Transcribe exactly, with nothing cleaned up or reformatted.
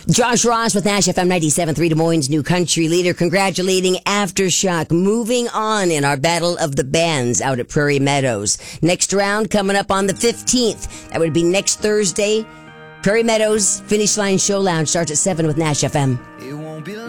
Josh Ross with Nash F M ninety-seven point three, Des Moines' new country leader, congratulating Aftershock, moving on in our Battle of the Bands out at Prairie Meadows. Next round coming up on the fifteenth. That would be next Thursday. Prairie Meadows Finish Line Show Lounge starts at seven with Nash F M.